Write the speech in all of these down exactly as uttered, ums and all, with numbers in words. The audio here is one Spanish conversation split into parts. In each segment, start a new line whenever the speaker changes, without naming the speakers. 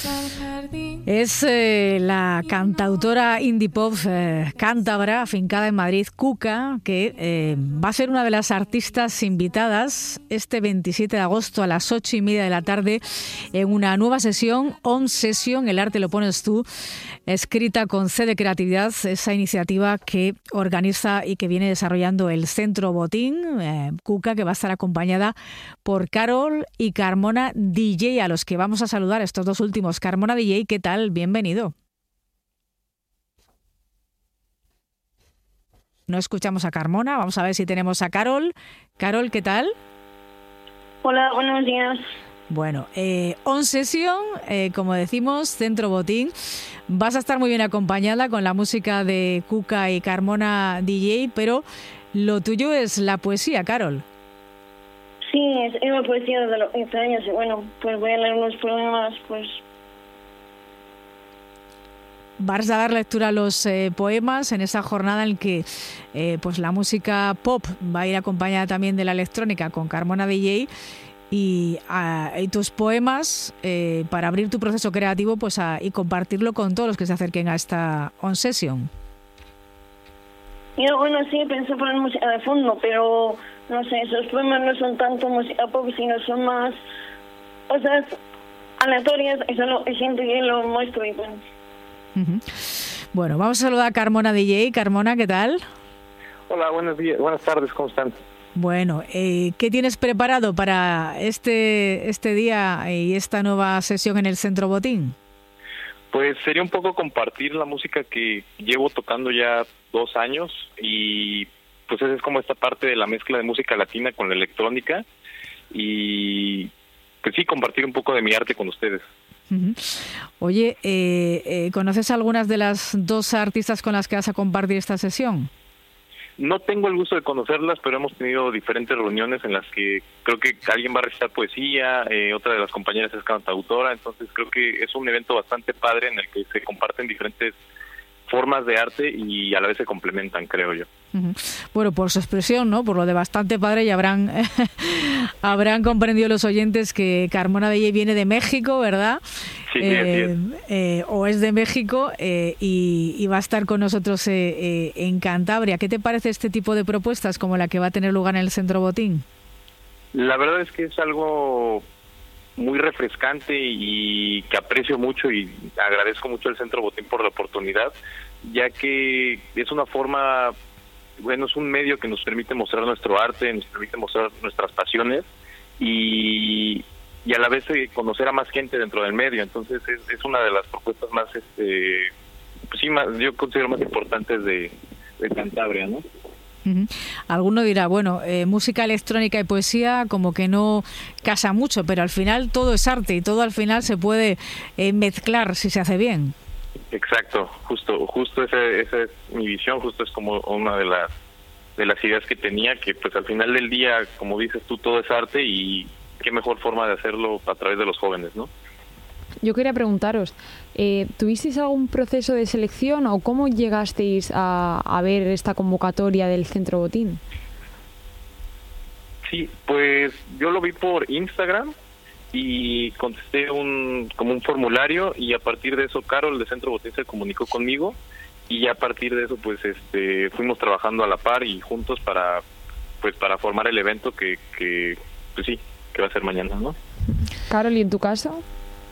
Es eh, la cantautora indie pop eh, cántabra, afincada en Madrid, Cuca, que eh, va a ser una de las artistas invitadas este veintisiete de agosto a las ocho y media de la tarde en una nueva sesión, On Session, el arte lo pones tú, escrita con C de Creatividad, esa iniciativa que organiza y que viene desarrollando el Centro Botín, eh, Cuca, que va a estar acompañada por Carol y Carmona D J, a los que vamos a saludar estos dos últimos. Carmona D J, ¿qué tal? Bienvenido. No escuchamos a Carmona, vamos a ver si tenemos a Carol. Carol, ¿qué tal?
Hola, buenos días.
Bueno, eh, On Session, eh, como decimos, Centro Botín. Vas a estar muy bien acompañada con la música de Cuca y Carmona D J, pero lo tuyo es la poesía, Carol.
Sí, es, es la poesía de los quince años y bueno, pues voy a leer unos poemas, pues...
Vas a dar lectura a los eh, poemas en esa jornada en que eh, pues la música pop va a ir acompañada también de la electrónica con Carmona D J y, a, y tus poemas eh, para abrir tu proceso creativo pues a, y compartirlo con todos los que se acerquen a esta On Session.
Yo, bueno, sí, pensé poner música de fondo, pero no sé, esos poemas no son tanto música pop, sino son más cosas aleatorias, eso lo siento y lo muestro y bueno.
Uh-huh. Bueno, vamos a saludar a Carmona D J. Carmona, ¿qué tal?
Hola, buenos días, buenas tardes, ¿cómo están?
Bueno, eh, ¿qué tienes preparado para este este día y esta nueva sesión en el Centro Botín?
Pues sería un poco compartir la música que llevo tocando ya dos años y pues es como esta parte de la mezcla de música latina con la electrónica y pues sí, compartir un poco de mi arte con ustedes.
Uh-huh. Oye, eh, eh, ¿conoces algunas de las dos artistas con las que vas a compartir esta sesión?
No tengo el gusto de conocerlas, pero hemos tenido diferentes reuniones en las que creo que alguien va a recitar poesía, eh, otra de las compañeras es cantautora, entonces creo que es un evento bastante padre en el que se comparten diferentes formas de arte y a la vez se complementan, creo yo.
Uh-huh. Bueno, por su expresión, ¿no? Por lo de bastante padre, ya habrán eh, habrán comprendido los oyentes que Carmona D J viene de México, ¿verdad?
Sí,
eh,
sí, es.
Eh, o es de México eh, y, y va a estar con nosotros eh, eh, en Cantabria. ¿Qué te parece este tipo de propuestas como la que va a tener lugar en el Centro Botín?
La verdad es que es algo muy refrescante y que aprecio mucho y agradezco mucho al Centro Botín por la oportunidad, ya que es una forma, bueno, es un medio que nos permite mostrar nuestro arte, nos permite mostrar nuestras pasiones y, y a la vez eh, conocer a más gente dentro del medio. Entonces es, es una de las propuestas más, este, pues sí, más, yo considero más importantes de, de Cantabria, ¿no?
Uh-huh. Alguno dirá, bueno, eh, música electrónica y poesía como que no casa mucho, pero al final todo es arte y todo al final se puede eh, mezclar si se hace bien.
Exacto, justo, justo esa, esa es mi visión, justo es como una de las de las ideas que tenía, que pues al final del día, como dices tú, todo es arte y qué mejor forma de hacerlo a través de los jóvenes, ¿no?
Yo quería preguntaros, eh, ¿tuvisteis algún proceso de selección o cómo llegasteis a, a ver esta convocatoria del Centro Botín?
Sí, pues yo lo vi por Instagram y contesté un como un formulario y a partir de eso Carol de Centro Botín se comunicó conmigo y a partir de eso pues este fuimos trabajando a la par y juntos para pues para formar el evento que, que pues sí, que va a ser mañana, ¿no?
Carol, ¿y en tu caso?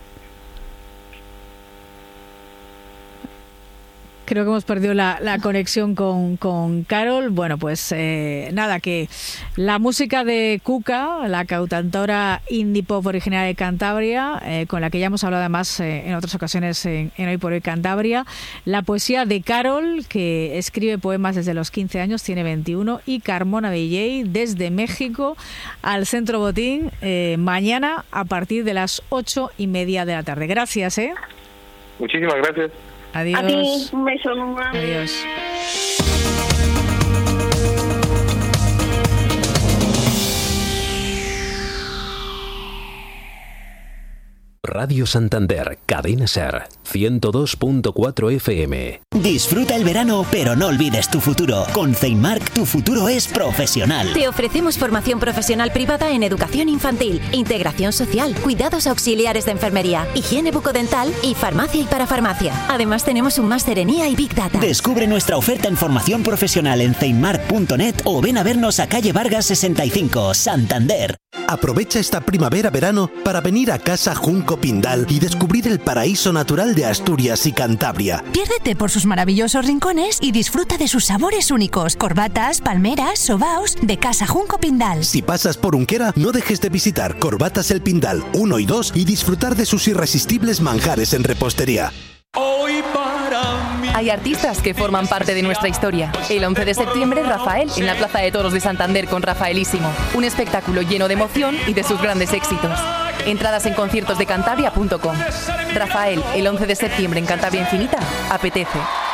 Creo que hemos perdido la, la conexión con, con Carol. Bueno, pues eh, nada, que la música de Cuca, la cantautora indie pop originaria de Cantabria, eh, con la que ya hemos hablado además eh, en otras ocasiones en, en Hoy por Hoy Cantabria, la poesía de Carol, que escribe poemas desde los quince años, tiene veintiuno, y Carmona D J desde México al Centro Botín eh, mañana a partir de las ocho y media de la tarde. Gracias, ¿eh?
Muchísimas gracias.
Adiós.
A ti, un beso, mamá.
Adiós.
Radio Santander, Cadena Ser, ciento dos punto cuatro F M.
Disfruta el verano, pero no olvides tu futuro. Con Ceimarc, tu futuro es profesional.
Te ofrecemos formación profesional privada en educación infantil, integración social, cuidados auxiliares de enfermería, higiene bucodental y farmacia y parafarmacia. Además tenemos un máster en I A y Big Data.
Descubre nuestra oferta en formación profesional en ceimarc punto net o ven a vernos a calle Vargas sesenta y cinco, Santander.
Aprovecha esta primavera-verano para venir a Casa Junco Pindal y descubrir el paraíso natural de Asturias y Cantabria.
Piérdete por sus maravillosos rincones y disfruta de sus sabores únicos. Corbatas, palmeras, sobaos de Casa Junco Pindal.
Si pasas por Unquera, no dejes de visitar Corbatas El Pindal uno y dos y disfrutar de sus irresistibles manjares en repostería.
Hoy para mí. Hay artistas que forman parte de nuestra historia. El once de septiembre, Rafael, en la Plaza de Toros de Santander con Rafaelísimo. Un espectáculo lleno de emoción y de sus grandes éxitos. Entradas en conciertos de cantabria punto com. Rafael, el once de septiembre en Cantabria Infinita, apetece.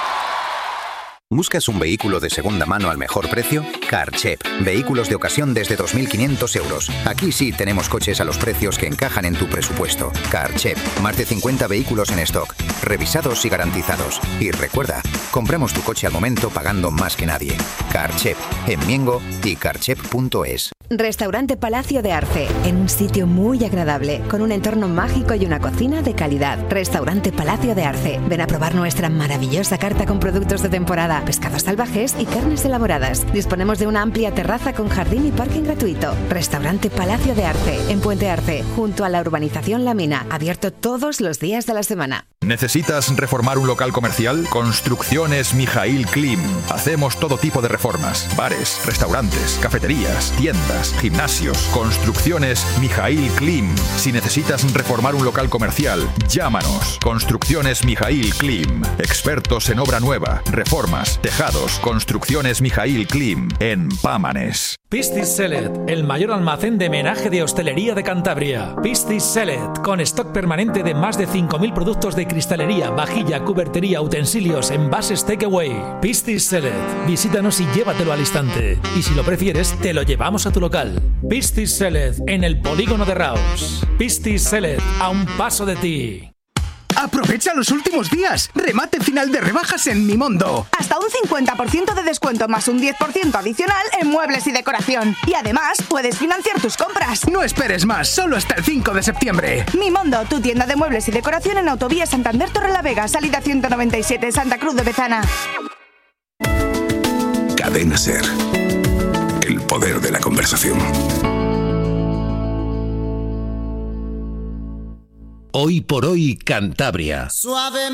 ¿Buscas un vehículo de segunda mano al mejor precio? Carchep. Vehículos de ocasión desde dos mil quinientos euros. Aquí sí tenemos coches a los precios que encajan en tu presupuesto. Carchep. Más de cincuenta vehículos en stock. Revisados y garantizados. Y recuerda, compramos tu coche al momento pagando más que nadie. Carchep. En Miengo y carchep punto es.
Restaurante Palacio de Arce. En un sitio muy agradable, con un entorno mágico y una cocina de calidad. Restaurante Palacio de Arce. Ven a probar nuestra maravillosa carta con productos de temporada, pescados salvajes y carnes elaboradas. Disponemos de una amplia terraza con jardín y parking gratuito. Restaurante Palacio de Arce, en Puente Arce, junto a la urbanización La Mina, abierto todos los días de la semana.
¿Necesitas reformar un local comercial? Construcciones Mijaíl Klim. Hacemos todo tipo de reformas: bares, restaurantes, cafeterías, tiendas, gimnasios. Construcciones Mijaíl Klim. Si necesitas reformar un local comercial, llámanos. Construcciones Mijaíl Klim. Expertos en obra nueva, reformas, tejados. Construcciones Mijaíl Klim en Pámanes.
Pistis Celet, el mayor almacén de menaje de hostelería de Cantabria. Pistis Celet, con stock permanente de más de cinco mil productos de cristalería, vajilla, cubertería, utensilios, envases takeaway. Pistis Celet, visítanos y llévatelo al instante. Y si lo prefieres, te lo llevamos a tu local. Pistis Celet, en el polígono de Raus. Pistis Celet, a un paso de ti.
¡Aprovecha los últimos días! ¡Remate final de rebajas en Mimondo!
Hasta un cincuenta por ciento de descuento más un diez por ciento adicional en muebles y decoración. Y además, puedes financiar tus compras.
No esperes más, solo hasta el cinco de septiembre.
Mimondo, tu tienda de muebles y decoración en Autovía Santander Torrelavega, salida ciento noventa y siete, Santa Cruz de Bezana.
Cadena Ser. El poder de la conversación.
Hoy por hoy, Cantabria.
Suave.